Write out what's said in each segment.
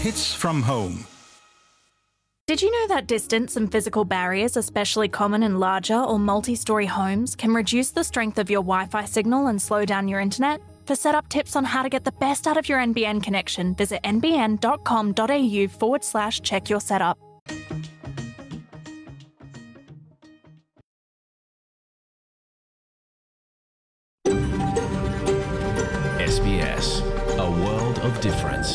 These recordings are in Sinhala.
Hits from home. Did you know that distance and physical barriers, especially common in larger or multi-storey homes, can reduce the strength of your Wi-Fi signal and slow down your internet? For setup tips on how to get the best out of your NBN connection, visit nbn.com.au/check your setup. SBS, a world of difference.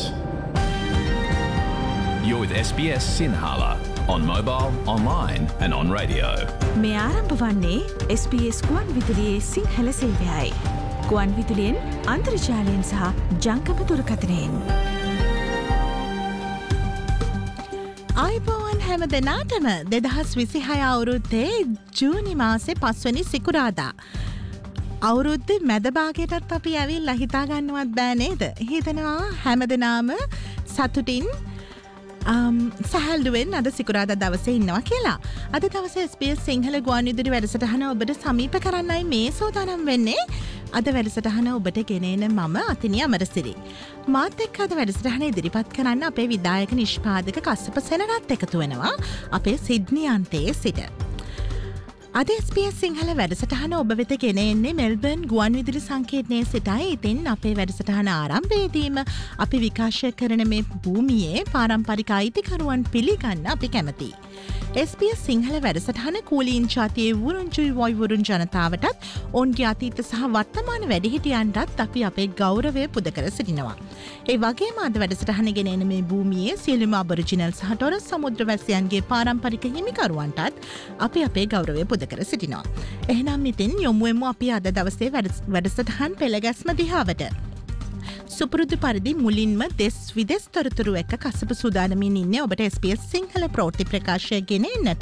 You're with SBS Sinhala on mobile, online and on radio. මේ ආරම්භ වන්නේ SBS ගුවන් විදුලියේ සිංහල සේවයයි. ගුවන් විදුලියෙන් අන්තර්ජාලයෙන් සහ ජංගම දුරකථනයෙන්. අයිබෝන් හැම දෙනාටම 2026 අවුරුද්දේ ජූනි මාසේ 5 වෙනි සිකුරාදා. අවුරුද්දේ මැද භාගයටත් අපි ඇවිල්ලා හිතා ගන්නවත් බෑ නේද? හිතනවා හැම දෙනාම සතුටින් සහල්ුවෙන් අද සිකුරාදා දවසේ ඉන්නවා කියලා. අද දවසේ SBS සිංහල ගුවන් විදුලි වැඩසටහන ඔබට සමීප කරන්නයි මේ සෝදානම් වෙන්නේ. අද වැඩසටහන ඔබට ගෙනෙන මම අතිනිය අමරසිරි. මාත් එක්ක අද වැඩසටහන ඉදිරිපත් කරන්න අපේ විදායක නිෂ්පාදක කස්සප සෙනරත් එකතු වෙනවා අපේ සිඩ්නි අන්තයේ සිට. අද SBS සිංහල වැඩසටහන ඔබ වෙත ගෙන එන්නේ මෙල්බර්න් ගුවන් විදුලි සංකේතනයේ සිටයි. ඉතින් අපේ වැඩසටහන ආරම්භයේදීම අපි විකාශය කරන මේ භූමියේ පාරම්පරික අයිතිකරුවන් පිළිගන්න අපි කැමතියි. SBS සිංහල වැඩසටහන කූලීන් ජාතියේ වුරුංජුයි වොයිවුරුන් ජනතාවටත් ඔවුන්ගේ අතීත සහ වර්තමාන වැඩිහිටියන්ටත් අපි අපේ ගෞරවය පුද කර සිටිනවා. ඒ වගේම අද වැඩසටහන ගෙන එන මේ භූමියේ සියලුම අබොරිජිනල් සහ ටොරස් සමුද්‍රවැසියන්ගේ පාරම්පරික හිමිකරුවන්ටත් අපි අපේ ගෞරවය පුද කර සිටිනවා. එහෙනම් ඉතින් යොමුවෙමු අපි අද දවසේ වැඩසටහන් පෙළගැස්ම දිහාවට. සුපුරුදු පරිදි මුලින්ම දෙස් විදෙස් තොරතුරු එක්ක කසප සූදානමින් ඉන්නේ ඔබට SBS සිංහල ප්‍රවෘත්ති ප්‍රකාශය ගෙන එන්නට.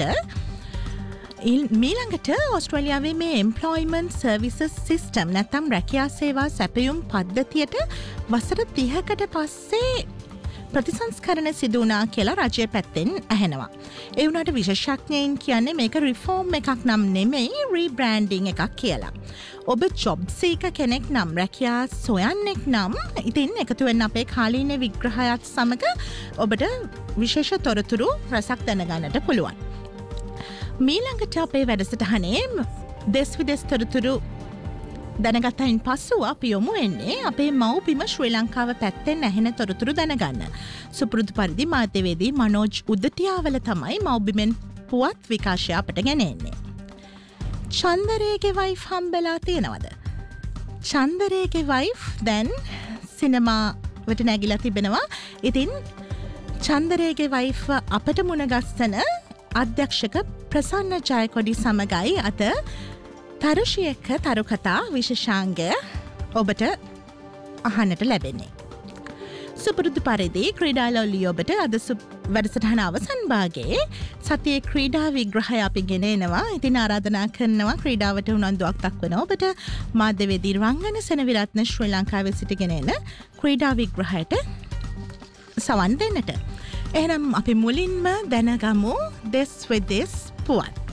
මීළඟට ඕස්ට්‍රේලියාවේ මේ එම්ප්ලොයිමන්ට් සර්විසස් සිස්ටම් නැත්නම් රැකියා සේවා සැපයුම් පද්ධතියට වසර 30කට පස්සේ ප්‍රතිසංස්කරණ සිදු වුණා කියලා රජය පැත්තෙන් ඇහෙනවා. ඒ වුණාට විශේෂඥයින් කියන්නේ මේක රිෆෝම් එකක් නම් නෙමෙයි රීබ්‍රෑන්ඩින් එකක් කියලා. ඔබ ජොබ් සීකර් කෙනෙක් නම් රැකියා සොයන්නෙක් නම් ඉතින් එකතු වෙන්න අපේ කාලීන විග්‍රහයත් සමග ඔබට විශේෂ තොරතුරු රසක් දැනගන්නට පුළුවන්. මීළඟට අපේ වැඩසටහනේ දෙස් විදෙස් තොරතුරු දැනගත්තයින් පස්සු අපි යොමු වෙන්නේ අපේ මව්බිම ශ්‍රී ලංකාව පැත්තෙන් ඇහෙන තොරතුරු දැනගන්න. සුපුරුදු පරිදි මාධ්‍යවේදී මනෝජ් උද්දටියාවල තමයි මව්බිමෙන් පුවත් විකාශය අපට ගෙන එන්නේ. චන්දරේගේ වයිෆ් හම්බෙලා තියෙනවද? චන්දරේගේ වයිෆ් දැන් සිනමාවට නැගිලා තිබෙනවා. ඉතින් චන්දරේගේ වයිෆ් අපට මුණගස්සන අධ්‍යක්ෂක ප්‍රසන්න ජයකොඩි සමගයි අද තරුෂි එක්ක තරුකතා විශේෂාංග ඔබට අහන්නට ලැබෙන්නේ. සුපුරුදු පරිදි ක්‍රීඩාලෝලි ඔබට අද වැඩසටහන අවසන් භාගයේ සතියේ ක්‍රීඩා විග්‍රහය අපි ගෙන එනවා. ඉතින් ආරාධනා කරනවා ක්‍රීඩාවට උනන්දුවක් දක්වන ඔබට මාධ්‍යවේදී රංගන සෙනවිරත්න ශ්‍රී ලංකාවේ සිටගෙන එන ක්‍රීඩා විග්‍රහයට සවන් දෙන්නට. එහෙනම් අපි මුලින්ම දැනගමු දෙස් විදෙස් පුවත්.